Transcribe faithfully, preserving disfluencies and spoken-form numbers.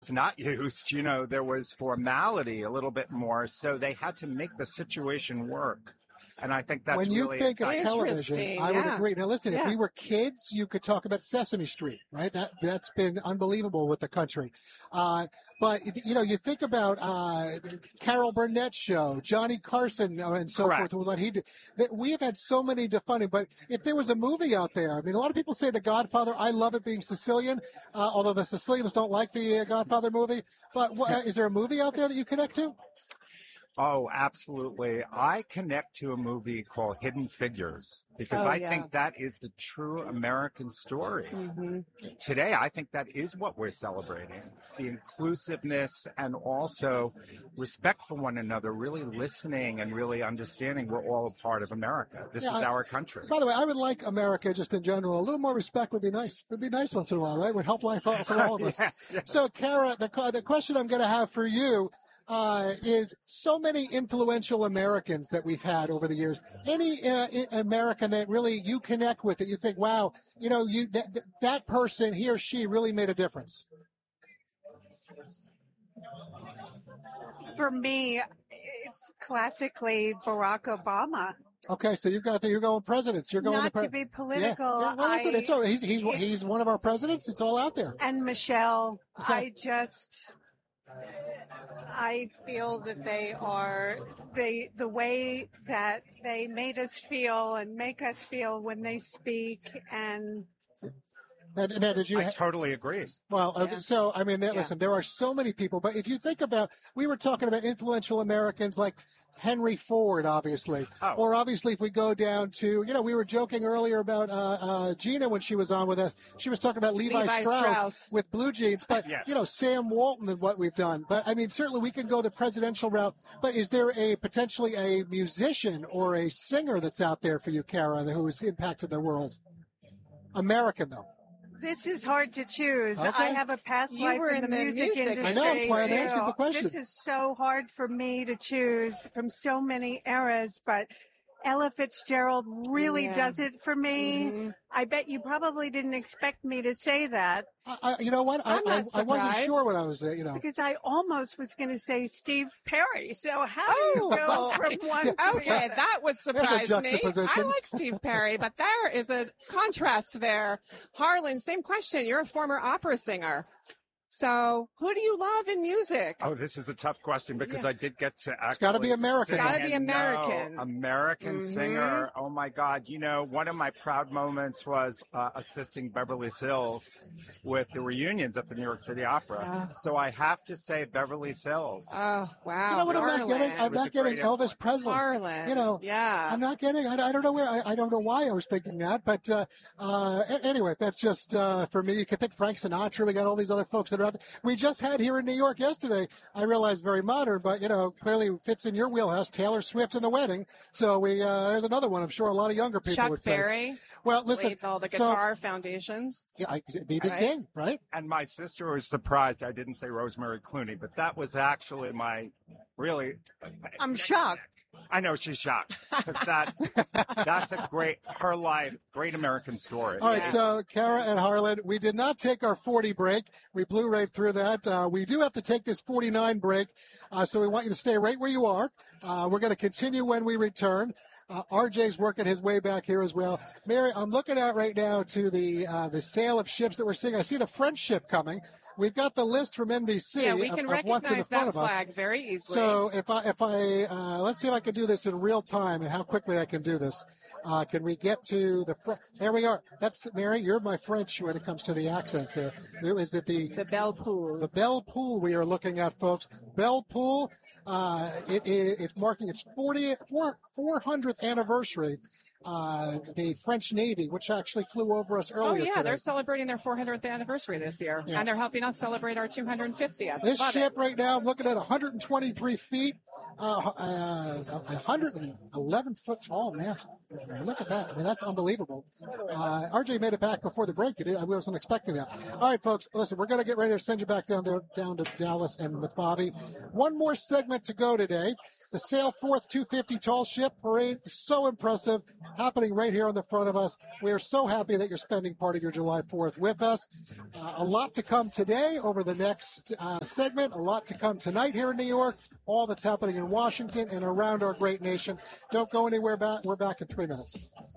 not used. You know, there was formality a little bit more, so they had to make the situation work. And I think that's when you really think of exciting. television, I would yeah. agree. Now, listen, yeah. if we were kids, you could talk about Sesame Street, right? That that's been unbelievable with the country. Uh, but you know, you think about uh, Carol Burnett's show, Johnny Carson, and so Correct. forth. With what he did, that we have had so many defining. But if there was a movie out there, I mean, a lot of people say The Godfather. I love it being Sicilian, uh, although the Sicilians don't like the uh, Godfather movie. But uh, is there a movie out there that you connect to? Oh, absolutely. I connect to a movie called Hidden Figures because Oh, I yeah. think that is the true American story. Mm-hmm. Today, I think that is what we're celebrating. The inclusiveness and also respect for one another, really listening and really understanding we're all a part of America. This Yeah, is I- our country. By the way, I would like America just in general. A little more respect would be nice. Would be nice once in a while, right? Would help life out for all of us. Yes, yes. So, Kara, the, the question I'm going to have for you uh, is so many influential Americans that we've had over the years. Any uh, American that really you connect with, that you think, wow, you know, you that, that person, he or she really made a difference? For me, it's classically Barack Obama. Okay, so you've got the, you're going presidents. You're going Not the pre- to be political. Yeah. Yeah, well, listen, I- it's all, he's he's it's- he's one of our presidents. It's all out there. And Michelle, Okay. I just, I feel that they are the the way that they made us feel and make us feel when they speak. And Now, now, did you? I ha- totally agree. Well, uh, Yeah. so, I mean, there, Yeah. listen, there are so many people, but if you think about, we were talking about influential Americans like Henry Ford, obviously, Oh. or obviously if we go down to, you know, we were joking earlier about uh, uh, Gina when she was on with us. She was talking about Levi, Levi Strauss, Strauss. with Blue Jeans, but, Yes. you know, Sam Walton and what we've done. But, I mean, certainly we can go the presidential route, but is there a potentially a musician or a singer that's out there for you, Kara, who has impacted the world? American, though. this is hard to choose. Okay. I have a past You life were in the in the music, music industry. I know, that's why I'm too. asking the question. This is so hard for me to choose from so many eras, but Ella Fitzgerald really Yeah. does it for me. Mhm. I bet you probably didn't expect me to say that I, I, you know what? I, I'm I, not I wasn't surprised. sure what I was, uh, you know. because I almost was going to say Steve Perry. So how Oh. do you go from one to the Okay, other? that would surprise me. I juxtaposition. like Steve Perry, but there is a contrast there. Harlan, same question. You're a former opera singer. So who do you love in music? Oh, this is a tough question because Yeah. I did get to actually. It's gotta be American. sing It's gotta be and know American. American Mhm. singer. Oh my God! You know, one of my proud moments was uh, assisting Beverly Sills with the reunions at the New York City Opera. Oh. So I have to say Beverly Sills. Oh, wow. You know what I'm not Harlan. getting? I'm was not a getting great Elvis Presley. Harlan. You know, yeah. I'm not getting. I, I don't know where. I, I don't know why I was thinking that. But uh, uh, a- anyway, that's just uh, for me. You can think Frank Sinatra. We got all these other folks that are out there. We just had here in New York yesterday. I realize very modern, but you know, clearly fits in your wheelhouse. Taylor Swift and the Wedding. So we uh, there's another one. I'm sure a lot of younger people Chuck would say. Berry. Well, listen. Played all the so- guitar foundations. Yeah, B B Right. King, right? And my sister was surprised I didn't say Rosemary Clooney, but that was actually my really. I'm shocked. I know she's shocked because that that's a great her life, great American story. All right, Yeah. so Kara and Harlan, we did not take our forty break. We blew right through that. Uh, we do have to take this forty-nine break, uh, so we want you to stay right where you are. Uh, we're going to continue when we return. Uh, R J's working his way back here as well. Mary, I'm looking out right now to the uh, the sale of ships that we're seeing. I see the French ship coming. We've got the list from N B C Yeah, we of, can of what's in the recognize front that of us. flag very easily. So if I if I uh, let's see if I can do this in real time and how quickly I can do this. Uh, can we get to the fr- there we are. That's Mary. You're my French when it comes to the accents. There, is it the the Belle Poule. the Belle Poule we are looking at, folks? Belle Poule. Uh, it, it, it's marking its fortieth, four hundredth anniversary. Uh, the French Navy, which actually flew over us Oh, earlier yeah, today. they're celebrating their four hundredth anniversary this year, Yeah. and they're helping us celebrate our two hundred fiftieth. This Love ship it. right now, I'm looking at one hundred twenty-three feet, uh, uh, one hundred eleven foot tall mast. Look at that. I mean, that's unbelievable. Uh, R J made it back before the break. I wasn't expecting that. All right, folks, listen, we're going to get ready to send you back down there, down to Dallas and with Bobby. One more segment to go today. The Sail Forth two fifty Tall Ship Parade is so impressive, happening right here in the front of us. We are so happy that you're spending part of your July fourth with us. Uh, a lot to come today over the next uh, segment, a lot to come tonight here in New York, all that's happening in Washington and around our great nation. Don't go anywhere. Back. We're back in three minutes.